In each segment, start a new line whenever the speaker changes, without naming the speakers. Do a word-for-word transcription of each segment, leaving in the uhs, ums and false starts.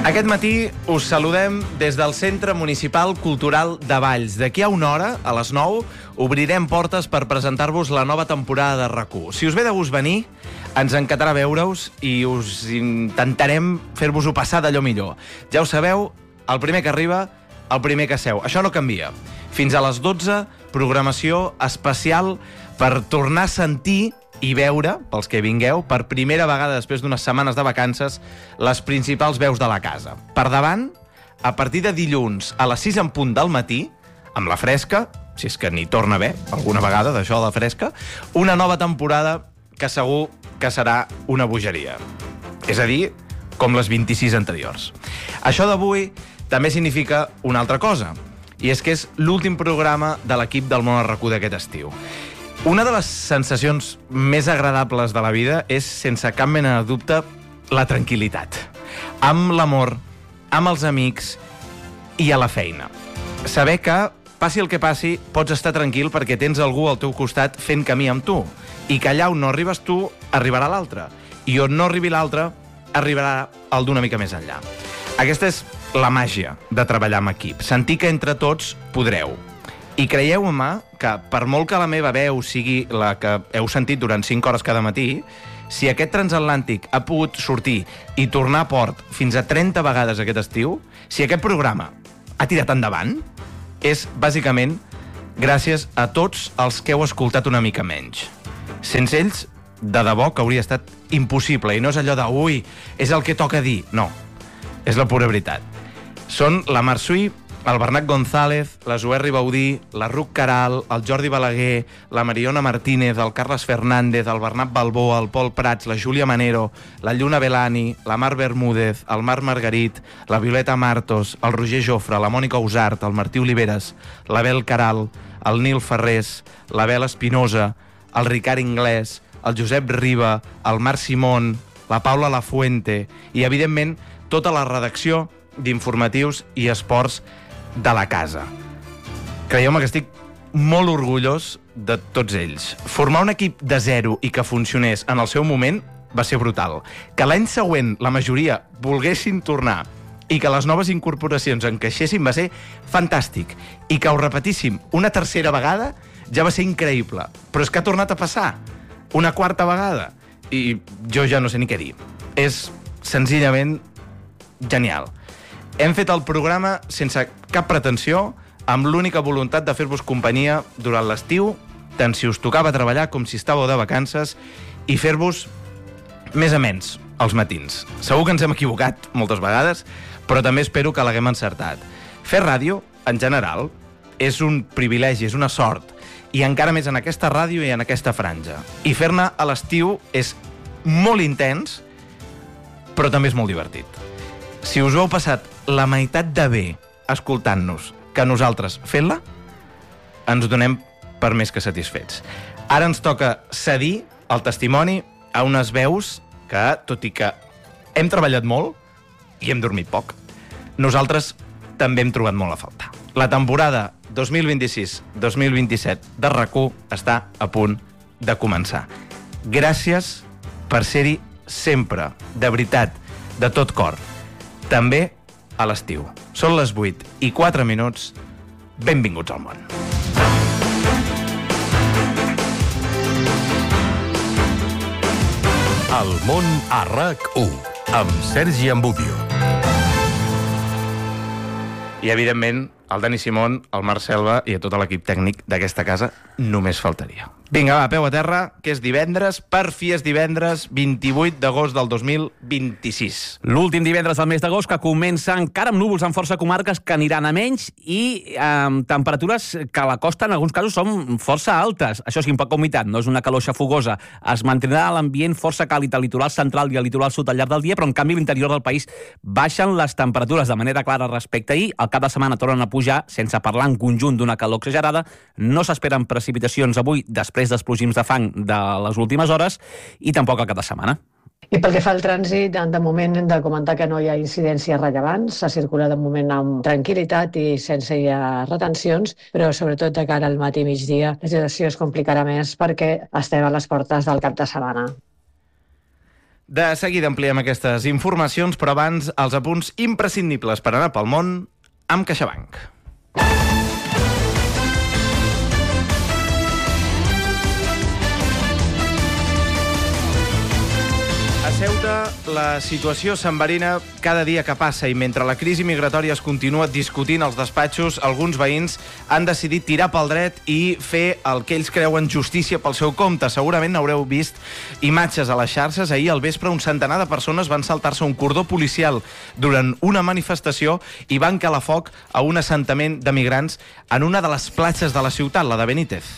Aquest matí us saludem des del Centre Municipal Cultural de Valls. D'aquí a una hora, a les nou, obrirem portes per presentar-vos la nova temporada de RAC1. Si us ve de gust venir, ens encantarà veure-us i us intentarem fer-vos-ho passar d'allò millor. Ja ho sabeu, el primer que arriba, el primer que seu. Això no canvia. Fins a les dotze, programació especial per tornar a sentir i veure, pels que vingueu, per primera vegada després d'unes setmanes de vacances, les principals veus de la casa. Per davant, a partir de dilluns a les sis en punt del matí, amb la fresca, si és que n'hi torna a haver alguna vegada d'això de la fresca, una nova temporada que segur que serà una bogeria. És a dir, com les vint-i-sis anteriors. Això d'avui també significa una altra cosa, i és que és l'últim programa de l'equip del Món a RAC1 d'aquest estiu. Una de les sensacions més agradables de la vida és, sense cap mena de dubte, la tranquil·litat. Amb l'amor, amb els amics i a la feina. Saber que, passi el que passi, pots estar tranquil perquè tens algú al teu costat fent camí amb tu, i que allà on no arribes tu, arribarà l'altre. I on no arribi l'altre, arribarà el d'una mica més enllà. Aquesta és la màgia de treballar amb equip. Sentir que entre tots podreu. I creieu-me que, per molt que la meva veu sigui la que heu sentit durant cinc hores cada matí, si aquest transatlàntic ha pogut sortir i tornar a port fins a trenta vegades aquest estiu, si aquest programa ha tirat endavant, és, bàsicament, gràcies a tots els que heu escoltat una mica menys. Sense ells, de debò que hauria estat impossible, i no és allò de, ui, és el que toca dir. No, és la pura veritat. Són la Mar Sui, el Bernat González, la Zoè Ribaudí, la Ruc Caral, el Jordi Balaguer, la Mariona Martínez, el Carles Fernández, el Bernat Balboa, el Pol Prats, la Júlia Manero, la Lluna Belani, la Mar Bermúdez, el Marc Margarit, la Violeta Martos, el Roger Jofre, la Mònica Usart, el Martí Oliveres, la Bel Caral, el Nil Ferrés, la Bel Espinosa, el Ricard Inglés, el Josep Riba, el Marc Simón, la Paula Lafuente i, evidentment, tota la redacció d'informatius i esports de la casa. Creieu-me que estic molt orgullós de tots ells. Formar un equip de zero i que funcionés en el seu moment va ser brutal. Que l'any següent la majoria volguessin tornar i que les noves incorporacions encaixessin va ser fantàstic. I que ho repetíssim una tercera vegada ja va ser increïble. Però és que ha tornat a passar una quarta vegada i jo ja no sé ni què dir. És senzillament genial. Hem fet el programa sense cap pretensió, amb l'única voluntat de fer-vos companyia durant l'estiu, tant si us tocava treballar com si estàveu de vacances, i fer-vos més amens els matins. Segur que ens hem equivocat moltes vegades, però també espero que l'haguem encertat. Fer ràdio, en general, és un privilegi, és una sort, i encara més en aquesta ràdio i en aquesta franja. I fer-ne a l'estiu és molt intens, però també és molt divertit. Si us ho heu passat la meitat de bé escoltant-nos que nosaltres fent-la, ens donem per més que satisfets. Ara ens toca cedir el testimoni a unes veus que, tot i que hem treballat molt i hem dormit poc, nosaltres també hem trobat molt a faltar. La temporada dos mil vint-i-sis dos mil vint-i-set de RAC1 està a punt de començar. Gràcies per ser-hi sempre, de veritat, de tot cor. També a l'estiu. Són les vuit i quatre minuts. Benvinguts al món.
El món a RAC1, amb Sergi Ambudio.
I, evidentment, el Dani Simón, el Marc Selva i a tot l'equip tècnic d'aquesta casa només faltaria. Vinga, va, peu a terra, que és divendres, per fi és divendres, vint-i-vuit d'agost del dos mil vint-i-sis.
L'últim divendres del mes d'agost, que comença encara amb núvols en força comarques que aniran a menys i amb eh, temperatures que a la costa en alguns casos són força altes. Això sí, amb poca humitat, no és una calor xafogosa. Es mantindrà l'ambient força càlid al litoral central i al litoral sud al llarg del dia, però en canvi a l'interior del país baixen les temperatures de manera clara respecte a ahir. Al cap de setmana tornen a pujar, sense parlar en conjunt d'una calor exagerada. No s'esperen precipitacions avui després dels plogims de fang de les últimes hores i tampoc al cap de setmana.
I pel que fa al trànsit, de moment hem de comentar que no hi ha incidències rellevants, se circula de moment amb tranquil·litat i sense hi ha retencions, però sobretot de cara al matí i migdia la situació es complicarà més perquè estem a les portes del cap de setmana.
De seguida ampliem aquestes informacions, però abans els apunts imprescindibles per anar pel món amb CaixaBank. A Ceuta, la situació s'enverina cada dia que passa i mentre la crisi migratòria es continua discutint als despatxos, alguns veïns han decidit tirar pel dret i fer el que ells creuen justícia pel seu compte. Segurament haureu vist imatges a les xarxes. Ahir al vespre un centenar de persones van saltar-se un cordó policial durant una manifestació i van calar foc a un assentament de migrants en una de les platges de la ciutat, la de Benítez.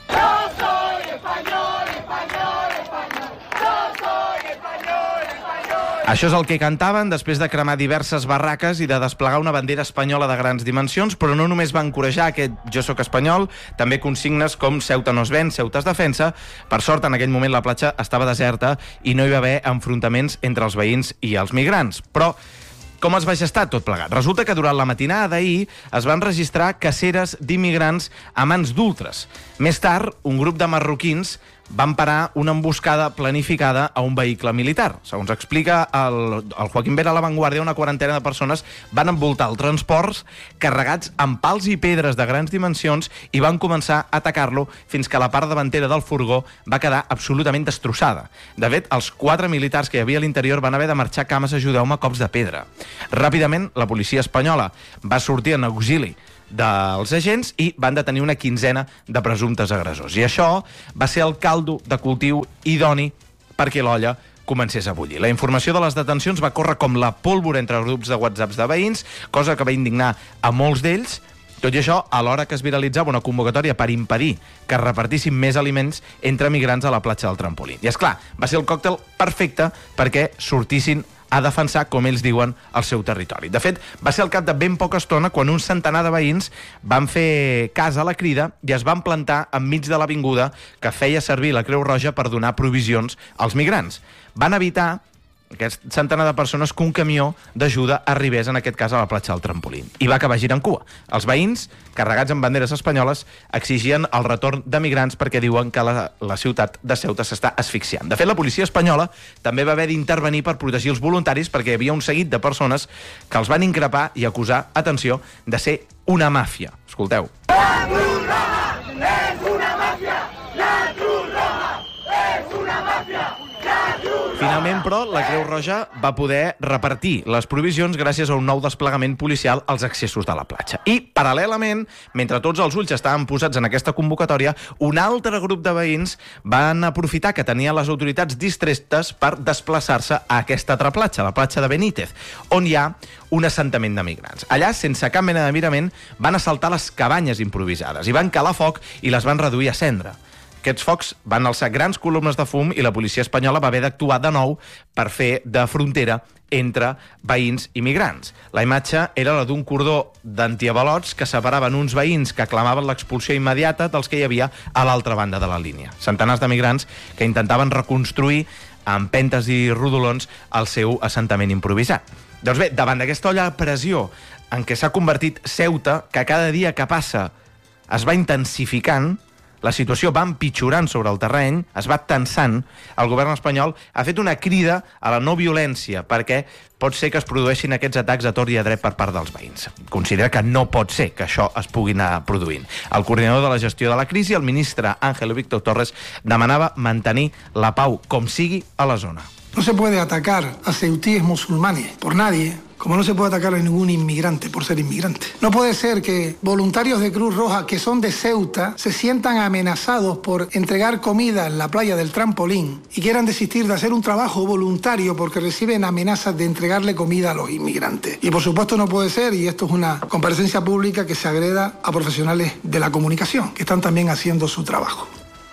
Això és el que cantaven després de cremar diverses barraques i de desplegar una bandera espanyola de grans dimensions, però no només va encoratjar aquest "Jo soc espanyol", també consignes com "Ceuta no es ven, Ceuta es defensa". Per sort, en aquell moment la platja estava deserta i no hi va haver enfrontaments entre els veïns i els migrants. Però com es va gestar tot plegat? Resulta que durant la matinada d'ahir es van registrar caceres d'immigrants a mans d'ultres. Més tard, un grup de marroquins van parar una emboscada planificada a un vehicle militar. Segons explica el, el Joaquim Vera a La Vanguardia, una quarantena de persones van envoltar el transports carregats amb pals i pedres de grans dimensions i van començar a atacar-lo fins que la part davantera del furgó va quedar absolutament destrossada. De fet, els quatre militars que hi havia a l'interior van haver de marxar cames a ajudar-me a cops de pedra. Ràpidament, la policia espanyola va sortir en auxili dels agents i van detenir una quinzena de presumptes agressors. I això va ser el caldo de cultiu idoni perquè l'olla comencés a bullir. La informació de les detencions va córrer com la pólvora entre grups de whatsapps de veïns, cosa que va indignar a molts d'ells. Tot i això, alhora que es viralitzava una convocatòria per impedir que es repartissin més aliments entre migrants a la platja del Trampolí. I és clar, va ser el còctel perfecte perquè sortissin a defensar, com ells diuen, el seu territori. De fet, va ser al cap de ben poca estona quan un centenar de veïns van fer cas a la crida i es van plantar enmig de l'avinguda que feia servir la Creu Roja per donar provisions als migrants. Van evitar, aquest centenar de persones, que un camió d'ajuda arribés, en aquest cas, a la platja del Trampolí. I va acabar girant cua. Els veïns, carregats amb banderes espanyoles, exigien el retorn de migrants perquè diuen que la, la ciutat de Ceuta s'està asfixiant. De fet, la policia espanyola també va haver d'intervenir per protegir els voluntaris perquè hi havia un seguit de persones que els van increpar i acusar, atenció, de ser una màfia. Escolteu. La Cruz Roja és una màfia! La Cruz Roja és una màfia! Finalment, però, la Creu Roja va poder repartir les provisions gràcies a un nou desplegament policial als accessos de la platja. I, paral·lelament, mentre tots els ulls estaven posats en aquesta convocatòria, un altre grup de veïns van aprofitar que tenien les autoritats distretes per desplaçar-se a aquesta altra platja, la platja de Benítez, on hi ha un assentament de migrants. Allà, sense cap mena de mirament, van assaltar les cabanyes improvisades i van calar foc i les van reduir a cendra. Aquests focs van alçar grans columnes de fum i la policia espanyola va haver d'actuar de nou per fer de frontera entre veïns i migrants. La imatge era la d'un cordó d'antiavalots que separaven uns veïns que aclamaven l'expulsió immediata dels que hi havia a l'altra banda de la línia. Centenars de migrants que intentaven reconstruir amb empentes i rodolons el seu assentament improvisat. Doncs bé, davant d'aquesta olla de pressió en què s'ha convertit Ceuta, que cada dia que passa es va intensificant, la situació va empitjorant sobre el terreny, es va tensant, el govern espanyol ha fet una crida a la no violència perquè pot ser que es produeixin aquests atacs a tort i a dret per part dels veïns. Considera que no pot ser que això es pugui anar produint. El coordinador de la gestió de la crisi, el ministre Ángel Víctor Torres, demanava mantenir la pau com sigui a la zona.
No se puede atacar a ceutíes musulmanes por nadie, como no se puede atacar a ningún inmigrante por ser inmigrante. No puede ser que voluntarios de Cruz Roja que son de Ceuta se sientan amenazados por entregar comida en la playa del Trampolín y quieran desistir de hacer un trabajo voluntario porque reciben amenazas de entregarle comida a los inmigrantes. Y por supuesto no puede ser, y esto es una comparecencia pública, que se agreda a profesionales de la comunicación, que están también haciendo su trabajo.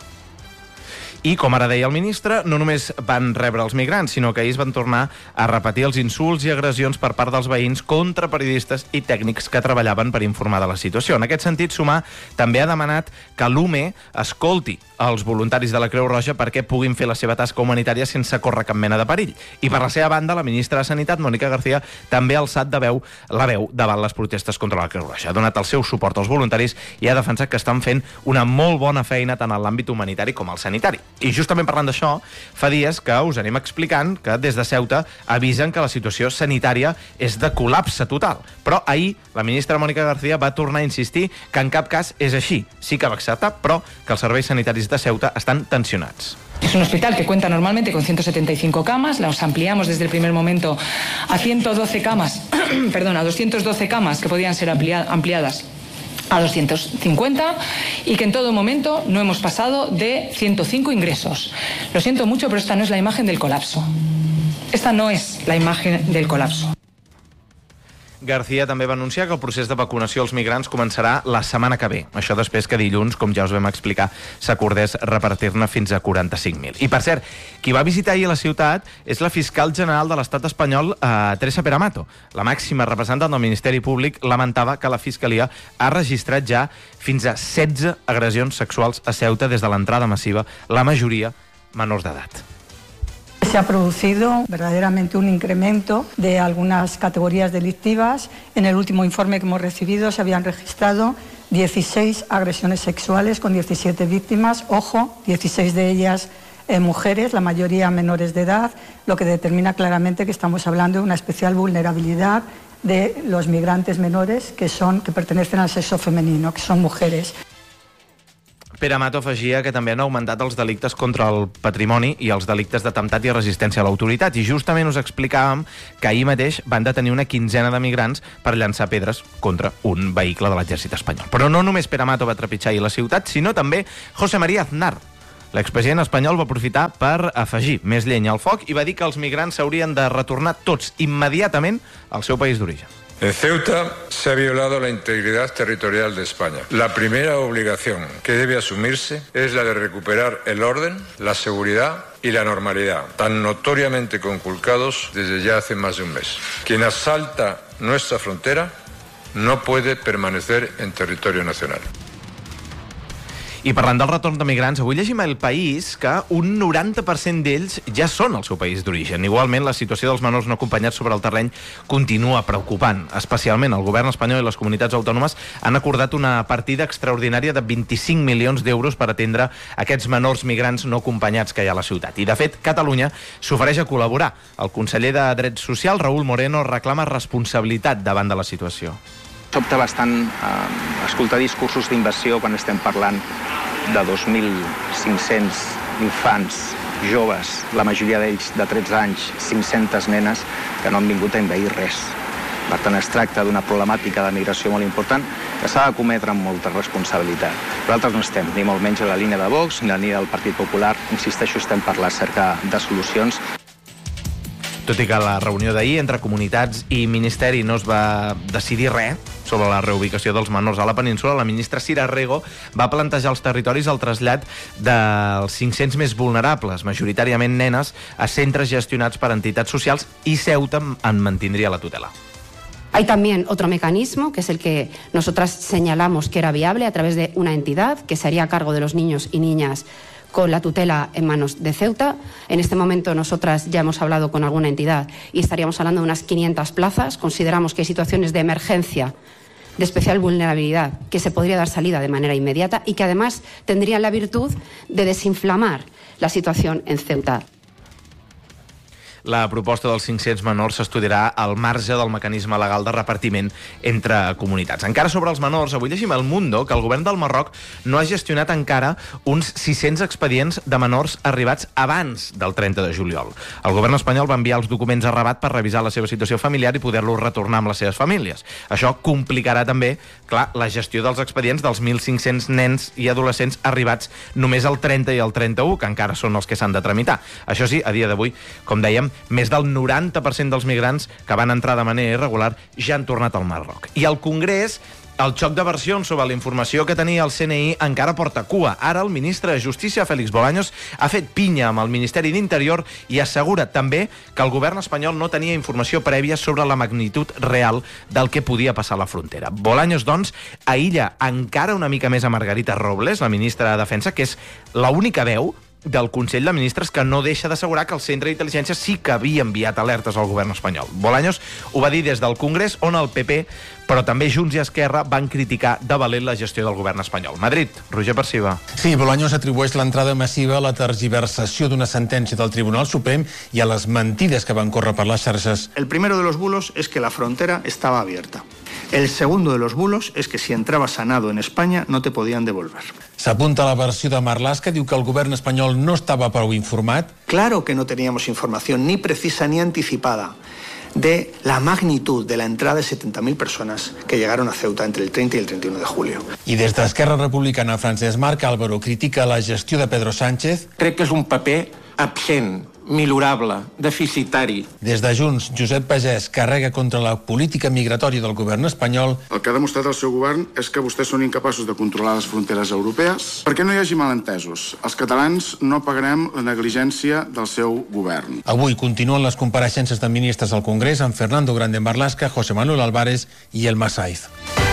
I, com ara deia el ministre, no només van rebre els migrants, sinó que ells van tornar a repetir els insults i agressions per part dels veïns contra periodistes i tècnics que treballaven per informar de la situació. En aquest sentit, Sumar també ha demanat que l'U M E escolti els voluntaris de la Creu Roja perquè puguin fer la seva tasca humanitària sense córrer cap mena de perill. I per la seva banda, la ministra de Sanitat, Mónica García, també ha alçat de veu la veu davant les protestes contra la Creu Roja. Ha donat el seu suport als voluntaris i ha defensat que estan fent una molt bona feina tant en l'àmbit humanitari com al sanitari. I justament parlant d'això, fa dies que us anem explicant que des de Ceuta avisen que la situació sanitària és de col·lapse total. Però ahir la ministra Mónica García va tornar a insistir que en cap cas és així. Sí que va acceptar, però que els serveis sanitaris de Ceuta estan tensionats.
Es un hospital que cuenta normalmente con ciento setenta y cinco camas, las ampliamos desde el primer momento a ciento doce camas, perdón, a doscientas doce camas que podían ser ampliadas a doscientos cincuenta y que en todo momento no hemos pasado de ciento cinco ingresos. Lo siento mucho, pero esta no es la imagen del colapso. Esta no es la imagen del colapso.
García també va anunciar que el procés de vacunació als migrants començarà la setmana que ve. Això després que dilluns, com ja us vam explicar, s'acordés repartir-ne fins a quaranta-cinc mil. I, per cert, qui va visitar ahir la ciutat és la fiscal general de l'estat espanyol, eh, Teresa Peramato. La màxima representant del Ministeri Públic lamentava que la Fiscalia ha registrat ja fins a setze agressions sexuals a Ceuta des de l'entrada massiva, la majoria menors d'edat.
Se ha producido verdaderamente un incremento de algunas categorías delictivas. En el último informe que hemos recibido se habían registrado dieciséis agresiones sexuales con diecisiete víctimas. Ojo, dieciséis de ellas eh, mujeres, la mayoría menores de edad, lo que determina claramente que estamos hablando de una especial vulnerabilidad de los migrantes menores que, son, que pertenecen al sexo femenino, que son mujeres.
Peramato afegia que també han augmentat els delictes contra el patrimoni i els delictes d'atemptat i resistència a l'autoritat. I justament us explicàvem que ahir mateix van detenir una quinzena de migrants per llançar pedres contra un vehicle de l'exèrcit espanyol. Però no només Peramato va trepitjar ahir la ciutat, sinó també José María Aznar. L'expresident espanyol va aprofitar per afegir més llenya al foc i va dir que els migrants s'haurien de retornar tots immediatament al seu país d'origen.
En Ceuta se ha violado la integridad territorial de España. La primera obligación que debe asumirse es la de recuperar el orden, la seguridad y la normalidad, tan notoriamente conculcados desde ya hace más de un mes. Quien asalta nuestra frontera no puede permanecer en territorio nacional.
I parlant del retorn de migrants, avui llegim al País que un noranta per cent d'ells ja són al seu país d'origen. Igualment, la situació dels menors no acompanyats sobre el terreny continua preocupant. Especialment, el govern espanyol i les comunitats autònomes han acordat una partida extraordinària de vint-i-cinc milions d'euros per atendre aquests menors migrants no acompanyats que hi ha a la ciutat. I, de fet, Catalunya s'ofereix a col·laborar. El conseller de Drets Socials, Raúl Moreno, reclama responsabilitat davant de la situació.
Sobta bastant eh, escoltar discursos d'invasió quan estem parlant de dos mil cinc-cents infants, joves, la majoria d'ells de tretze anys, cinc-centes nenes que no han vingut a envair res. Per tant, es tracta d'una problemàtica de migració molt important que s'ha de cometre amb molta responsabilitat. Nosaltres no estem ni molt menys a la línia de Vox ni a la línia del Partit Popular. Insisteixo, estem per la cerca de solucions.
Tot i que a la reunió d'ahir entre comunitats i ministeri no es va decidir res sobre la reubicació dels menors a la península, la ministra Cira Rego va plantejar als territoris el trasllat dels cinc-cents més vulnerables, majoritàriament nenes, a centres gestionats per entitats socials, i Ceuta en mantindria la tutela.
Hay también otro mecanismo, que es el que nosotras señalamos que era viable a través de una entidad que se haría cargo de los niños y niñas con la tutela en manos de Ceuta. En este momento nosotras ya hemos hablado con alguna entidad y estaríamos hablando de unas quinientas plazas. Consideramos que hay situaciones de emergencia, de especial vulnerabilidad, que se podría dar salida de manera inmediata y que además tendrían la virtud de desinflamar la situación en Ceuta.
La proposta dels cinc-cents menors s'estudiarà al marge del mecanisme legal de repartiment entre comunitats. Encara sobre els menors, avui llegim al Mundo que el govern del Marroc no ha gestionat encara uns sis-cents expedients de menors arribats abans del trenta de juliol. El govern espanyol va enviar els documents a Rabat per revisar la seva situació familiar i poder-los retornar amb les seves famílies. Això complicarà també, clar, la gestió dels expedients dels mil cinc-cents nens i adolescents arribats només el trenta i el trenta-u, que encara són els que s'han de tramitar. Això sí, a dia d'avui, com dèiem, més del noranta per cent dels migrants que van entrar de manera irregular ja han tornat al Marroc. I al Congrés, el xoc de versions sobre la informació que tenia el C N I encara porta cua. Ara el ministre de Justícia, Félix Bolaños, ha fet pinya amb el Ministeri d'Interior i assegura també que el govern espanyol no tenia informació prèvia sobre la magnitud real del que podia passar a la frontera. Bolaños, doncs, aïlla encara una mica més a Margarita Robles, la ministra de Defensa, que és l'única veu del Consell de Ministres, que no deixa d'assegurar que el centre d'intel·ligència sí que havia enviat alertes al govern espanyol. Bolaños ho va dir des del Congrés, on el P P, però també Junts i Esquerra, van criticar de valent la gestió del govern espanyol. Madrid, Roger Perciba.
Sí, Bolaños atribueix l'entrada massiva a la tergiversació d'una sentència del Tribunal Suprem i a les mentides que van córrer per les xarxes.
El primero de los bulos es que la frontera estaba abierta. El segundo de los bulos es que si entrabas sanado en España no te podían devolver.
S'apunta a la versió de Marlaska, que diu que el govern espanyol no estava prou informat.
Claro que no teníamos información ni precisa ni anticipada de la magnitud de la entrada de setenta mil personas que llegaron a Ceuta entre el treinta y el treinta y uno de julio.
I des d'Esquerra Republicana, Francesc Marc Álvaro critica la gestió de Pedro Sánchez.
Crec que és un paper absent, millorable, deficitari.
Des de Junts, Josep Pagès carrega contra la política migratòria del govern espanyol.
El que ha demostrat el seu govern és que vostès són incapaços de controlar les fronteres europees. Perquè no hi hagi malentesos, els catalans no pagarem la negligència del seu govern.
Avui continuen les compareixences de ministres al Congrés amb Fernando Grande Marlaska, José Manuel Álvarez i Elma Saiz.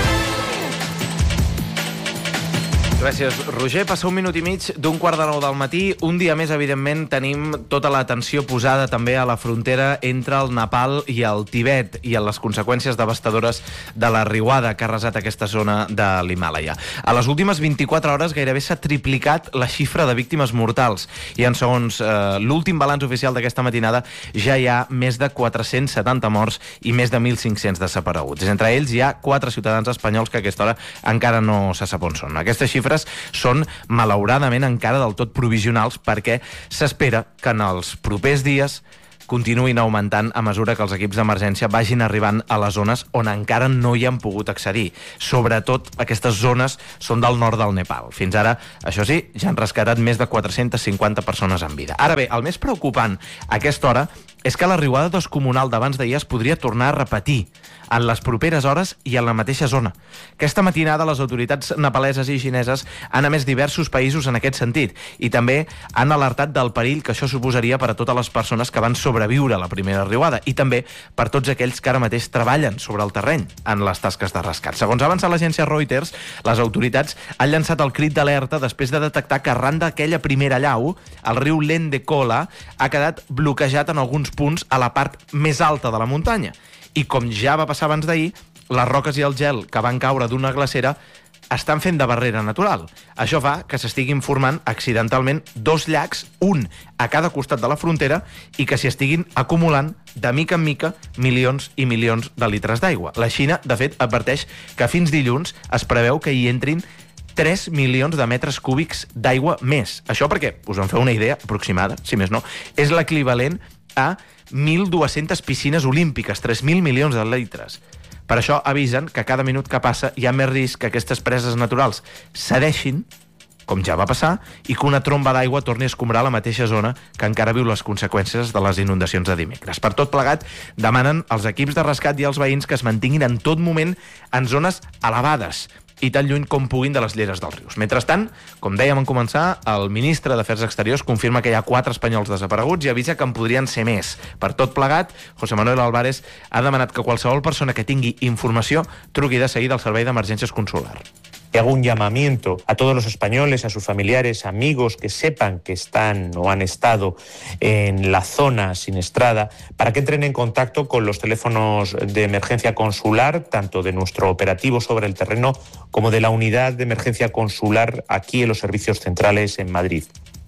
Gràcies, Roger. Passa un minut i mig d'un quart de nou del matí. Un dia més, evidentment, tenim tota l'atenció posada també a la frontera entre el Nepal i el Tibet i a les conseqüències devastadores de la riuada que ha arrasat aquesta zona de l'Himàlaia. A les últimes vint-i-quatre hores gairebé s'ha triplicat la xifra de víctimes mortals i en segons eh, l'últim balanç oficial d'aquesta matinada ja hi ha més de quatre-cents setanta morts i més de mil cinc-cents desapareguts. Entre ells hi ha quatre ciutadans espanyols que a aquesta hora encara no se sap on són. Aquestes xifres són malauradament encara del tot provisionals perquè s'espera que en els propers dies continuïn augmentant a mesura que els equips d'emergència vagin arribant a les zones on encara no hi han pogut accedir. Sobretot aquestes zones són del nord del Nepal. Fins ara, això sí, ja han rescatat més de quatre-centes cinquanta persones en vida. Ara bé, el més preocupant a aquesta hora és que la riuada descomunal d'abans d'ahir es podria tornar a repetir en les properes hores i en la mateixa zona. Aquesta matinada les autoritats nepaleses i xineses han emès diversos països en aquest sentit i també han alertat del perill que això suposaria per a totes les persones que van sobreviure a la primera riuada i també per tots aquells que ara mateix treballen sobre el terreny en les tasques de rescat. Segons ha avançat l'agència Reuters, les autoritats han llançat el crit d'alerta després de detectar que arran d'aquella primera allau, el riu Lende Kola ha quedat bloquejat en alguns punts a la part més alta de la muntanya. I com ja va passar abans d'ahir, les roques i el gel que van caure d'una glacera estan fent de barrera natural. Això fa que s'estiguin formant accidentalment dos llacs, un a cada costat de la frontera, i que s'hi estiguin acumulant de mica en mica milions i milions de litres d'aigua. La Xina, de fet, adverteix que fins dilluns es preveu que hi entrin tres milions de metres cúbics d'aigua més. Això perquè, us en feu una idea aproximada, si més no, és l'equivalent a mil dues-centes piscines olímpiques, tres mil milions de litres. Per això avisen que cada minut que passa hi ha més risc que aquestes preses naturals cedeixin, com ja va passar, i que una tromba d'aigua torni a escombrar la mateixa zona que encara viu les conseqüències de les inundacions de dimecres. Per tot plegat, demanen als equips de rescat i als veïns que es mantinguin en tot moment en zones elevades i tan lluny com puguin de les lleres dels rius. Mentrestant, com dèiem en començar, el ministre d'Afers Exteriors confirma que hi ha quatre espanyols desapareguts i avisa que en podrien ser més. Per tot plegat, José Manuel Álvarez ha demanat que qualsevol persona que tingui informació truqui de seguida al Servei d'Emergències Consular.
Hago un llamamiento a todos los españoles, a sus familiares, amigos que sepan que están o han estado en la zona siniestrada para que entren en contacto con los teléfonos de emergencia consular, tanto de nuestro operativo sobre el terreno como de la unidad de emergencia consular aquí en los servicios centrales en Madrid.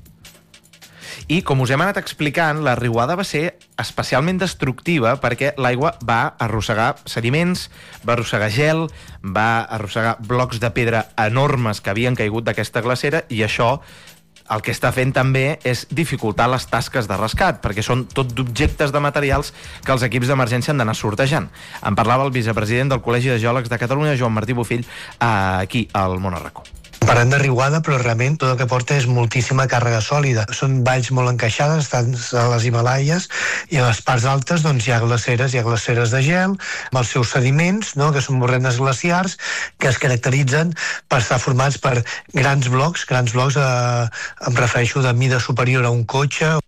I, com us hem anat explicant, la riuada va ser especialment destructiva perquè l'aigua va arrossegar sediments, va arrossegar gel, va arrossegar blocs de pedra enormes que havien caigut d'aquesta glacera, i això el que està fent també és dificultar les tasques de rescat, perquè són tot d'objectes de materials que els equips d'emergència han d'anar sortejant. En parlava el vicepresident del Col·legi de Geòlegs de Catalunya, Joan Martí Bofill, aquí al Món a RAC u.
Parlem de riuada, però realment tot el que porta és moltíssima càrrega sòlida. Són valls molt encaixades, estan a les Himalaies, i a les parts altes doncs, hi ha glaceres, hi ha glaceres de gel, amb els seus sediments, no?, que són morrenes glaciars, que es caracteritzen per estar formats per grans blocs, grans blocs, eh, em refereixo de mida superior a un cotxe.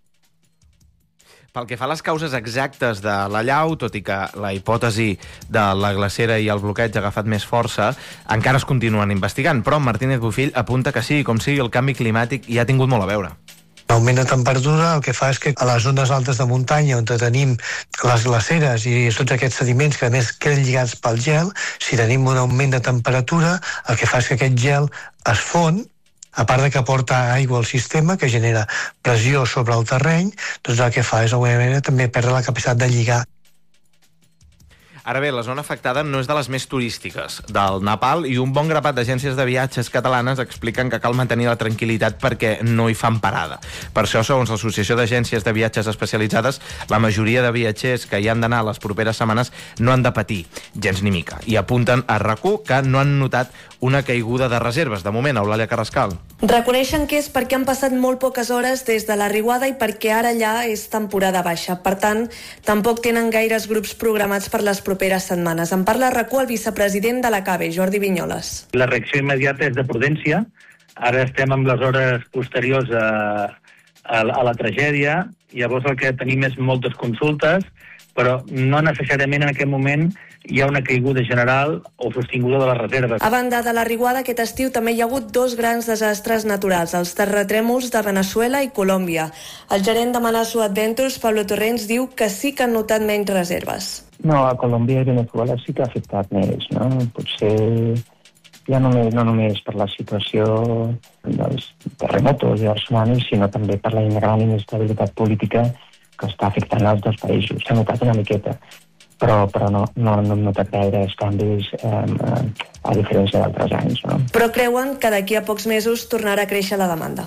Pel que fa a les causes exactes de l'allau, tot i que la hipòtesi de la glacera i el bloqueig ha agafat més força, encara es continuen investigant, però Martínez Bofill apunta que sí, com sigui, el canvi climàtic hi ha tingut molt a veure.
L'augment de temperatura el que fa és que a les zones altes de muntanya on tenim les glaceres i tots aquests sediments que a més queden lligats pel gel, si tenim un augment de temperatura el que fa és que aquest gel es fon, a part de que aporta aigua al sistema, que genera pressió sobre el terreny, doncs el que fa és d'alguna manera també perdre la capacitat de lligar.
Ara bé, la zona afectada no és de les més turístiques del Nepal i un bon grapat d'agències de viatges catalanes expliquen que cal mantenir la tranquil·litat perquè no hi fan parada. Per això, segons l'Associació d'Agències de Viatges Especialitzades, la majoria de viatgers que hi han d'anar les properes setmanes no han de patir, gens ni mica. I apunten a RAC u que no han notat una caiguda de reserves. De moment, Eulàlia Carrascal.
Reconeixen que és perquè han passat molt poques hores des de l'arribada i perquè ara ja és temporada baixa. Per tant, tampoc tenen gaires grups programats per les properes setmanes. En parla a RAC u el vicepresident de la C A B E, Jordi Vinyoles.
La reacció immediata és de prudència. Ara estem amb les hores posteriors a, a, a la tragèdia. Llavors el que tenim és moltes consultes, però no necessàriament en aquest moment hi ha una caiguda general o sostinguda de les reserves.
A banda de la riuada, aquest estiu també hi ha hagut dos grans desastres naturals, els terratrèmols de Veneçuela i Colòmbia. El gerent de Manassou Adventures, Pablo Torrents, diu que sí que han notat menys reserves.
No, a Colòmbia i Veneçuela sí que ha afectat més, no? Potser ja només, no només per la situació dels terremotos i els tsunamis, sinó també per la gran inestabilitat política que està afectant els dos països. S'ha notat una miqueta, però, però no, no, no hem notat gaires canvis eh, a diferència d'altres anys. No?
Però creuen que d'aquí a pocs mesos tornarà a créixer la demanda.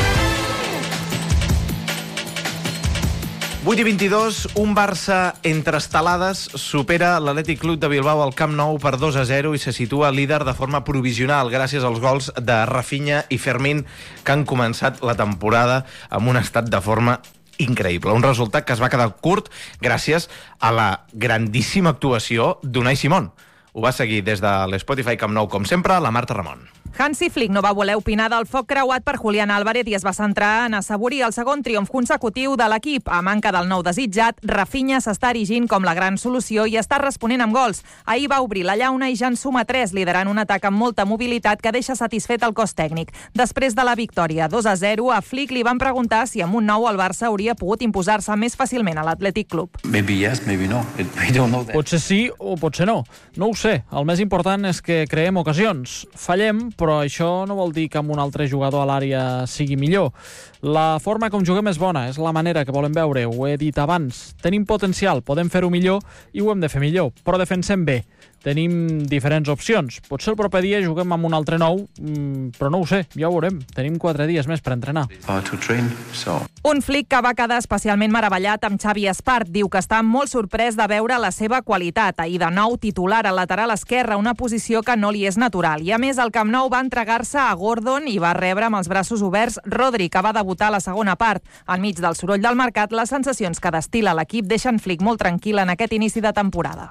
vuit i vint-i-dos, un Barça entre estelades supera l'Atlètic Club de Bilbao al Camp Nou per dos a zero i se situa líder de forma provisional gràcies als gols de Rafinha i Fermín que han començat la temporada amb un estat de forma increïble. Un resultat que es va quedar curt gràcies a la grandíssima actuació d'Unai Simón. Ho va seguir des de l'Spotify Camp Nou, com sempre, la Marta Ramon.
Hansi Flick no va voler opinar del foc creuat per Julián Álvarez i es va centrar en assaborir el segon triomf consecutiu de l'equip. A manca del nou desitjat, Rafinha s'està erigint com la gran solució i està responent amb gols. Ahir va obrir la llauna i ja en suma tres, liderant un atac amb molta mobilitat que deixa satisfet el cos tècnic. Després de la victòria dos a zero, a Flick li van preguntar si amb un nou el Barça hauria pogut imposar-se més fàcilment a l'Atlètic Club.
Maybe yes, maybe no. I don't know that.
Potser sí o potser no. No ho sé. El més important és que creem ocasions. Fallem, però això no vol dir que amb un altre jugador a l'àrea sigui millor. La forma com juguem és bona, és la manera que volem veure, ho he dit abans. Tenim potencial, podem fer-ho millor i ho hem de fer millor, però defensem bé. Tenim diferents opcions. Potser el proper dia juguem amb un altre nou, però no ho sé, ja ho veurem. Tenim quatre dies més per entrenar.
Uh, to train, so.
Un Flick que va quedar especialment meravellat amb Xavi Espart. Diu que està molt sorprès de veure la seva qualitat. Ahir de nou titular al lateral esquerre, una posició que no li és natural. I a més, el Camp Nou va entregar-se a Gordon i va rebre amb els braços oberts Rodri, que va debutar a la segona part. Enmig del soroll del mercat, les sensacions que destila l'equip deixen Flick molt tranquil en aquest inici de temporada.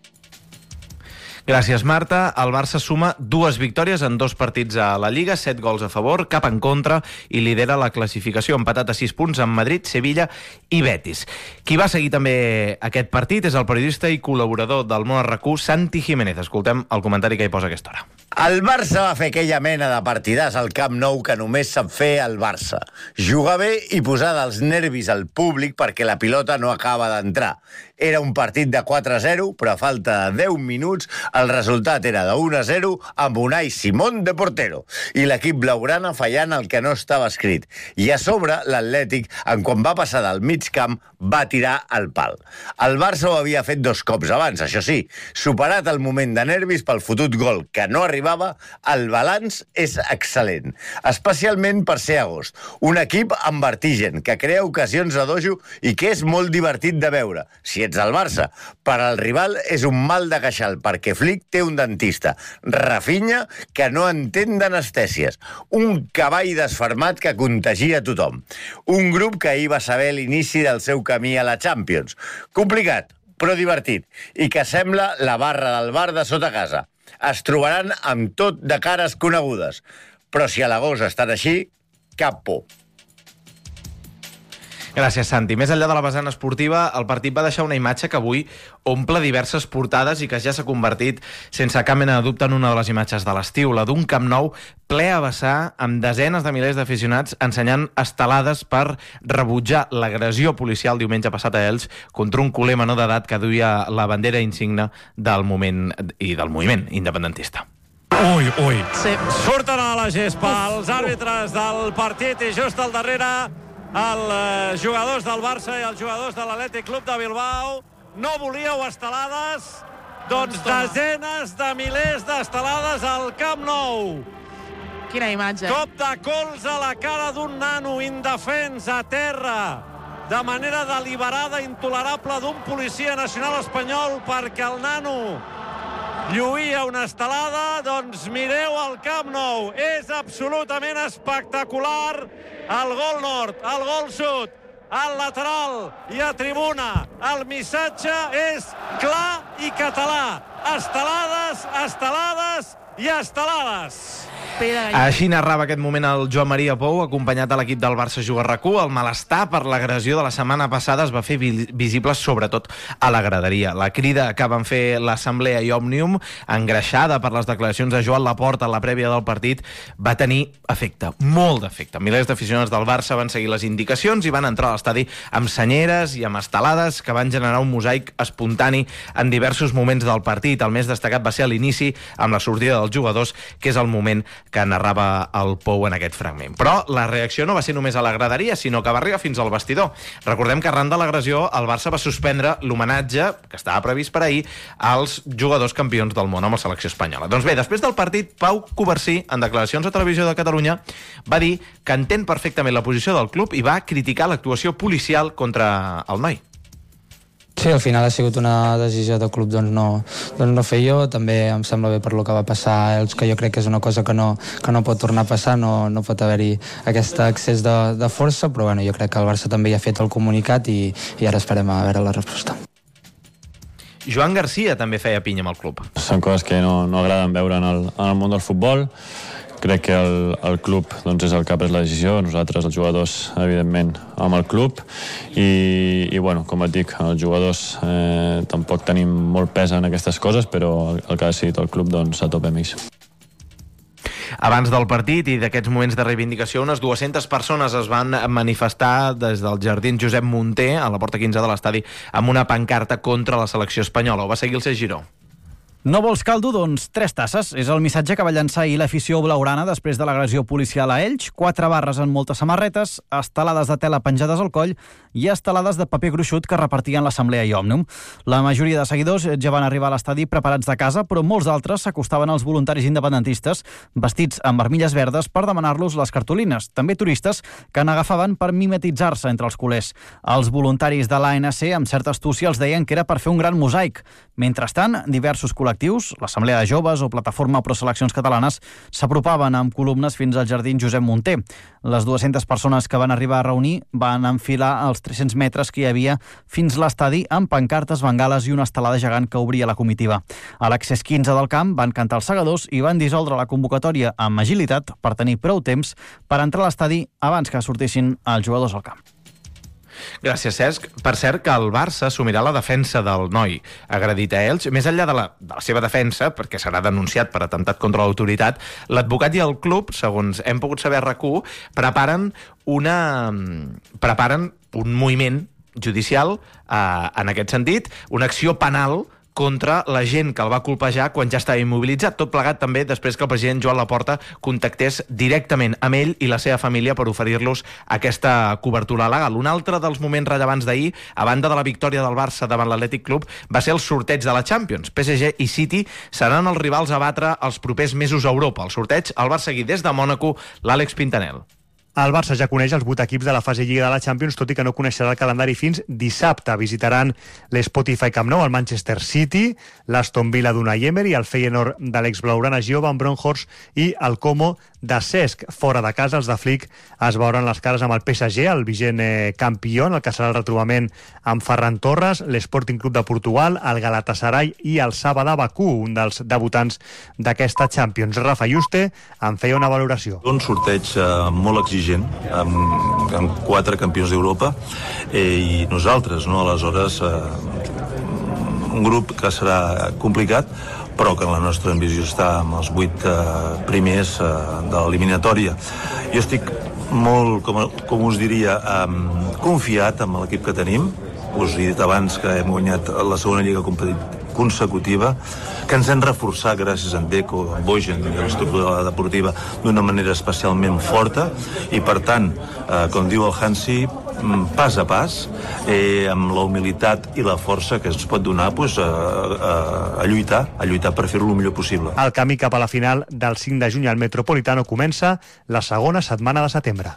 Gràcies, Marta. El Barça suma dues victòries en dos partits a la Lliga, set gols a favor, cap en contra, i lidera la classificació, empatat a sis punts amb Madrid, Sevilla i Betis. Qui va seguir també aquest partit és el periodista i col·laborador del Món RAC u, Santi Jiménez. Escoltem el comentari que hi posa a aquesta hora.
El Barça va fer aquella mena de partidàs al Camp Nou que només sap fer el Barça. Jugar bé i posar dels nervis al públic perquè la pilota no acaba d'entrar. Era un partit de quatre a zero, però a falta de deu minuts el resultat era de un a zero amb Unai Simón de portero i l'equip blaugrana fallant el que no estava escrit. I a sobre l'Atlètic, en quan va passar del mig camp, va tirar al pal. El Barça ho havia fet dos cops abans, això sí. Superat el moment de nervis pel fotut gol que no arribava, el balanç és excel·lent, especialment per ser agost. Un equip amb vertigen, que crea ocasions a dojo i que és molt divertit de veure, si ets el Barça. Per al rival és un mal de queixal, perquè Flick té un dentista, Rafinha, que no entén d'anestèsies, un cavall desfermat que contagia tothom. Un grup que ahir va saber l'inici del seu camí a la Champions. Complicat, però divertit, i que sembla la barra del bar de sota casa. Es trobaran amb tot de cares conegudes, però si a l'agost estan així, cap por.
Gràcies, Santi. Més enllà de la vessant esportiva, el partit va deixar una imatge que avui omple diverses portades i que ja s'ha convertit, sense cap mena de dubte, en una de les imatges de l'estiu, la d'un Camp Nou ple a vessar, amb desenes de milers d'aficionats ensenyant estelades per rebutjar l'agressió policial diumenge passat a Elx contra un culer menor d'edat que duia la bandera insigne del moment i del moviment independentista.
Ui, ui. Sí. Surten a la gespa els àrbitres del partit i just al darrere els jugadors del Barça i els jugadors de l'Atlètic Club de Bilbao. No volíeu estelades? Doncs desenes de milers d'estelades al Camp Nou.
Quina imatge.
Cop de cols a la cara d'un nano indefens a terra, de manera deliberada, intolerable, d'un policia nacional espanyol perquè el nano lluïa una estelada. Doncs mireu el Camp Nou. És absolutament espectacular. El gol nord, el gol sud, al lateral i a tribuna. El missatge és clar i català. Estelades, estelades i estelades.
Així narrava aquest moment el Joan Maria Pou, acompanyat de l'equip del Barça Juga R A C U. El malestar per l'agressió de la setmana passada es va fer visible sobretot a la graderia. La crida que van fer l'Assemblea i Òmnium, engreixada per les declaracions de Joan Laporta a la prèvia del partit, va tenir efecte, molt d'efecte. Milers d'aficionats del Barça van seguir les indicacions i van entrar a l'estadi amb senyeres i amb estelades que van generar un mosaic espontani en diversos moments del partit. El més destacat va ser a l'inici, amb la sortida dels jugadors, que és el moment que narrava el Pou en aquest fragment. Però la reacció no va ser només a la graderia, sinó que va arribar fins al vestidor. Recordem que arran de l'agressió el Barça va suspendre l'homenatge, que estava previst per ahir, als jugadors campions del món amb la selecció espanyola. Doncs bé, després del partit, Pau Covarsí, en declaracions a Televisió de Catalunya, va dir que entén perfectament la posició del club i va criticar l'actuació policial contra el noi.
Sí, al final ha sigut una decisió del club doncs no, doncs no fer jo. També em sembla bé per lo que va passar a Elx, que jo crec que és una cosa que no, que no pot tornar a passar, no, no pot haver-hi aquest excés de, de força, però bueno, jo crec que el Barça també ja ha fet el comunicat i, i ara esperem a veure la resposta.
Joan Garcia també feia pinya amb el club.
Són coses que no, no agraden veure en el, en el món del futbol. Crec que el, el club doncs, és el que ha pres la decisió, nosaltres els jugadors evidentment amb el club i, i bueno, com et dic, els jugadors eh, tampoc tenim molt pes en aquestes coses, però el, el que ha decidit el club doncs a tope amb ells.
Abans del partit i d'aquests moments de reivindicació, unes dues-centes persones es van manifestar des del jardí Josep Munter, a la porta quinze de l'estadi, amb una pancarta contra la selecció espanyola. Ho va seguir el Cesc Giró.
No vols caldo? Doncs tres tasses. És el missatge que va llançar ahir l'afició blaugrana després de l'agressió policial a Elx. Quatre barres en moltes samarretes, estelades de tela penjades al coll i estelades de paper gruixut que repartien l'Assemblea i Òmnium. La majoria de seguidors ja van arribar a l'estadi preparats de casa, però molts d'altres s'acostaven als voluntaris independentistes vestits amb armilles verdes per demanar-los les cartolines. També turistes que n'agafaven per mimetitzar-se entre els culers. Els voluntaris de l'A N C, amb certa astúcia, els deien que era per fer un gran mosaic. Mentrestant, diversos col·lectius, l'Assemblea de Joves o Plataforma Pro Seleccions Catalanes, s'apropaven amb columnes fins al jardí Josep Munter. Les dues-centes persones que van arribar a reunir van enfilar els tres-cents metres que hi havia fins l'estadi amb pancartes, bengales i una estelada gegant que obria la comitiva. A l'accés quinze del camp van cantar els segadors i van dissoldre la convocatòria amb agilitat per tenir prou temps per entrar a l'estadi abans que sortissin els jugadors al camp.
Gràcies, Cesc. Per cert, que el Barça assumirà la defensa del noi agredit a Elx. Més enllà de la, de la seva defensa, perquè serà denunciat per atemptat contra l'autoritat, l'advocat i el club, segons hem pogut saber a R A C U, preparen, una, preparen un moviment judicial eh, en aquest sentit, una acció penal contra la gent que el va colpejar quan ja estava immobilitzat. Tot plegat també després que el president Joan Laporta contactés directament amb ell i la seva família per oferir-los aquesta cobertura legal. Un altre dels moments rellevants d'ahir, a banda de la victòria del Barça davant l'Atlètic Club, va ser el sorteig de la Champions. P S G i City seran els rivals a batre els propers mesos a Europa. El sorteig el va seguir des de Mònaco l'Àlex Pintanel.
El Barça ja coneix els vuit equips de la fase Lliga de la Champions, tot i que no coneixerà el calendari fins dissabte. Visitaran l'Spotify Camp Nou, el Manchester City, l'Aston Villa d'Unai Emery, el Feyenoord de l'ex-blaugrana Gio-Van Bronckhorst i el Como de Cesc. Fora de casa, els de Flick es veuran les cares amb el P S G, el vigent eh, campió, el que serà el retrobament amb Ferran Torres, l'Sporting Club de Portugal, el Galatasaray i el Sabah Bakú, un dels debutants d'aquesta Champions. Rafa Yuste en feia una valoració.
Un sorteig eh, molt exigent
gent, amb, amb quatre campions d'Europa, eh, i nosaltres, no? Aleshores, eh, un grup que serà complicat, però que la nostra ambició està amb els vuit eh, primers eh, de l'eliminatòria. Jo estic molt, com, com us diria, eh, confiat amb l'equip que tenim. Us he dit abans que hem guanyat la segona lliga consecutiva, que ens hem reforçat gràcies a Deco, a Bojan i a l'estructura deportiva d'una manera especialment forta, i per tant, eh, com diu el Hansi, pas a pas, eh, amb la humilitat i la força que ens pot donar pues, a, a, a lluitar, a lluitar per fer-ho el millor possible.
El camí cap a la final del cinc de juny al Metropolitano comença la segona setmana de setembre.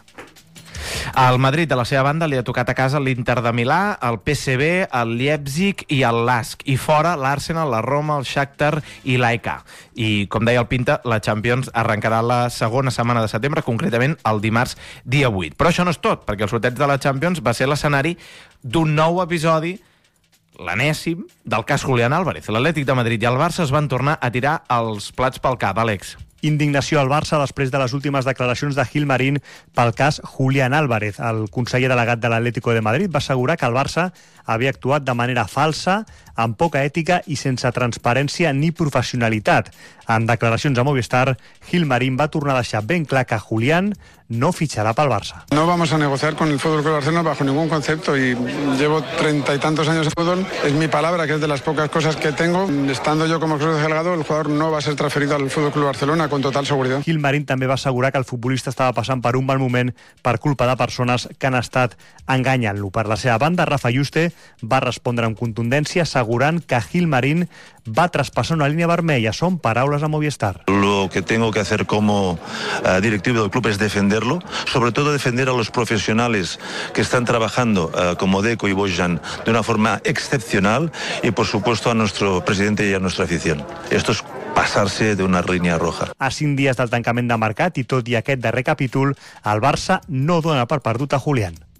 Al Madrid, de la seva banda, li ha tocat a casa l'Inter de Milà, el P S V, el Leipzig i el Lask. I fora, l'Arsenal, la Roma, el Shakhtar i l'A E K. I, com deia el Pinta, la Champions arrencarà la segona setmana de setembre, concretament el dimarts dia vuit. Però això no és tot, perquè el sorteig de la Champions va ser l'escenari d'un nou episodi, l'enèsim, del cas Julián Álvarez. L'Atlètic de Madrid i el Barça es van tornar a tirar els plats pel cap. Àlex.
Indignació al Barça després de les últimes declaracions de Gilmarín pel cas Julián Álvarez. El conseller delegat de l'Atlético de Madrid va assegurar que el Barça havia actuat de manera falsa, amb poca ètica i sense transparència ni professionalitat. En declaracions a Movistar, Gilmarín va tornar a deixar ben clar que Julián no fichará para el Barça.
No vamos a negociar con el Fútbol Club Barcelona bajo ningún concepto y llevo treinta y tantos años de fútbol. Es mi palabra, que es de las pocas cosas que tengo. Estando yo como Cruz delegado, el jugador no va a ser transferido al Fútbol Club Barcelona con total seguridad.
Gilmarín també va assegurar que el futbolista estava passant per un mal moment per culpa de persones que han estat enganyant-lo. Per la seva banda, Rafa Yuste va respondre amb contundència assegurant que Gilmarín va traspassar una línia vermella. Són paraules a Movistar.
Lo que tengo que hacer como uh, directivo del club es defenderlo, sobre todo defender a los profesionales que están trabajando uh, como Deco y Bojan de una forma excepcional, y por supuesto a nuestro presidente y a nuestra afición. Esto es passar-se d'una línia roja.
A cinc dies del tancament de mercat i tot i aquest darrer capítol, el Barça no dona per perdut a Julián.